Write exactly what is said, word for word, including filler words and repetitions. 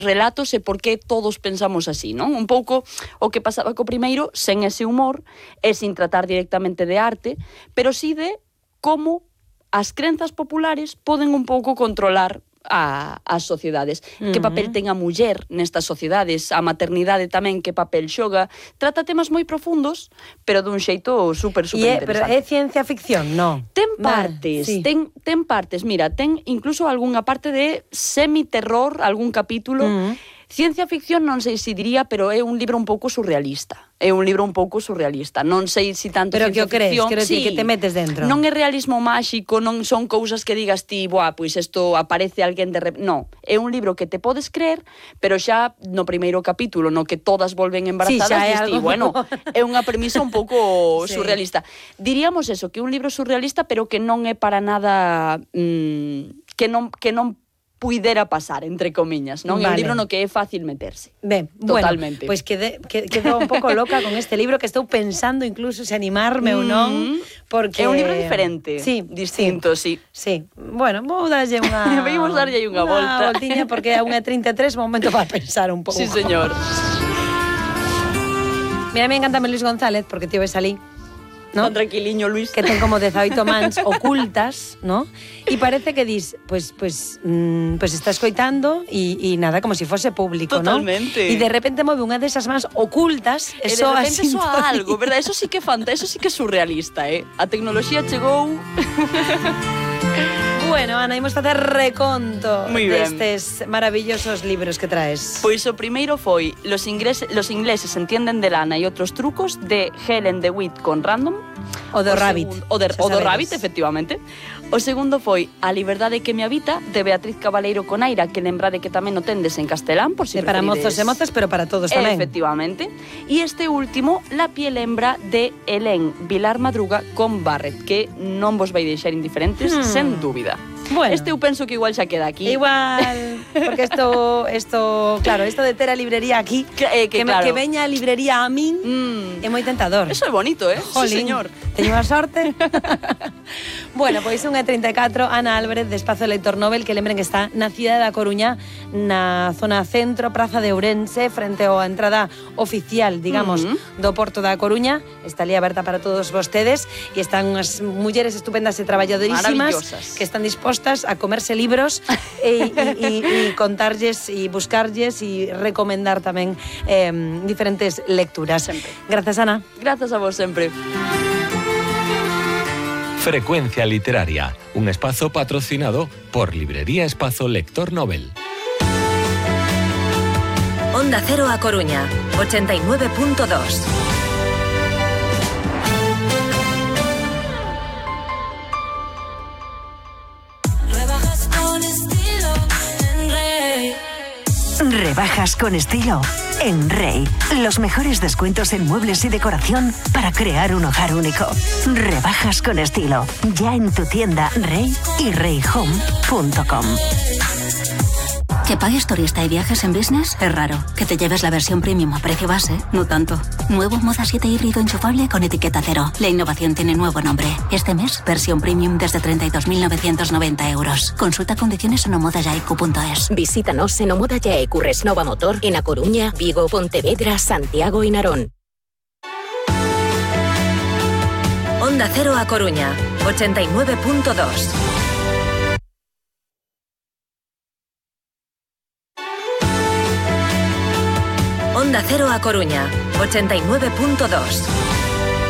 relatos e por que todos pensamos así, non? Un pouco o que pasaba co primeiro, sen ese humor e sin tratar directamente de arte, pero sí de como as crenzas populares poden un pouco controlar a, as sociedades. Uh-huh. Que papel ten a muller nestas sociedades, a maternidade tamén, que papel xoga. Trata temas moi profundos, pero dun xeito super, super interesante. Pero é ciencia ficción, non? Ten partes, vale, sí. ten, ten partes, mira, ten incluso algunha parte de semi-terror, algún capítulo. Uh-huh. Ciencia ficción non sei se diría, pero é un libro un pouco surrealista. É un libro un pouco surrealista. Non sei se tanto pero ciencia ficción... Pero que o crees, quero sí, decir, que te metes dentro. Non é realismo máxico, non son cousas que digas ti, boa, pois isto aparece alguén de... Rep... Non, é un libro que te podes creer, pero xa no primeiro capítulo, no que todas volven embarazadas, sí, dis ti, bueno, é unha premisa un pouco sí. surrealista. Diríamos eso, que é un libro surrealista, pero que non é para nada... Mmm, que non que non puidera pasar, entre comiñas, non? Vale. É un libro no que é fácil meterse. Ben, totalmente. Bueno, pois pues quedé, quedou un pouco loca con este libro, que estou pensando incluso se animarme mm, ou non, porque... É un libro diferente, sí, distinto, sí. Sí, sí. Bueno, vou darlle unha... Vimos darlle unha volta. Unha voltiña, porque a unha trinta e tres, momento para pensar un pouco. Sí, señor. Mira, me encanta Luis González, porque tío ves ali, ¿no? Tan tranquiliño, Luis. Que ten como dezaoito mans ocultas, ¿no? E parece que dis, pues, pues, mmm, pues está escoitando e, e nada, como si fose público, ¿no? Totalmente. E de repente move unha desas mans ocultas e de repente soa algo, verdad? Eso sí que é fanta, eso sí que é surrealista, eh? A tecnoloxía chegou... Bueno, Ana, imos facer reconto Muy destes maravillosos libros que traes. Pois o primeiro foi Los ingleses, los ingleses entienden de lana e outros trucos, de Helen DeWitt con Random. O do Rabbit. Segundo, o de, o do Rabbit, efectivamente. O segundo foi A liberdade que me habita, de Beatriz Cabaleiro con Aira, que lembrade que tamén o tendes en castelán, por si de para mozos e mozas, pero para todos tamén. Efectivamente. E este último, La piel hembra, de Helen Vilar Madruga con Barrett, que non vos vai deixar indiferentes, hmm. sen dúbida. Bueno. Este eu penso que igual xa queda aquí. Igual, porque isto, isto, claro, isto de ter a librería aquí, que, eh, que, que, claro. que veña a librería a min, mm. é moi tentador. Eso é bonito, eh? Jolín, sí, señor. Teño a sorte. Bueno, pois unha trinta e catro, Ana Álvarez, de Espazo Lector Nobel, que lembren que está na cidade da Coruña, na zona centro, Praza de Ourense, frente á entrada oficial, digamos, mm-hmm. do Porto da Coruña. Está ali aberta para todos vostedes e están unhas mulleres estupendas e traballadorísimas que están dispostas a comerse libros e, e, e contarlles e buscarlles e recomendar tamén eh, diferentes lecturas. Sempre. Grazas, Ana. Grazas a vos sempre. Frecuencia Literaria, un espazo patrocinado por Librería Espazo Lector Nobel. Onda Cero a Coruña, ochenta y nueve punto dos. Rebajas con estilo en Rey. Los mejores descuentos en muebles y decoración para crear un hogar único. Rebajas con estilo. Ya en tu tienda Rey y rey home punto com. ¿Que pagues turista y viajes en business? Es raro. Que te lleves la versión premium a precio base, no tanto. Nuevo Moda siete híbrido enchufable con etiqueta cero. La innovación tiene nuevo nombre. Este mes, versión premium desde treinta y dos mil novecientos noventa euros. Consulta condiciones en omodayaiku punto es. Visítanos en Omodayaiku Resnova Motor en A Coruña, Vigo, Pontevedra, Santiago y Narón. Onda Cero a Coruña, ochenta y nueve punto dos. Onda Cero a Coruña, ochenta y nueve punto dos.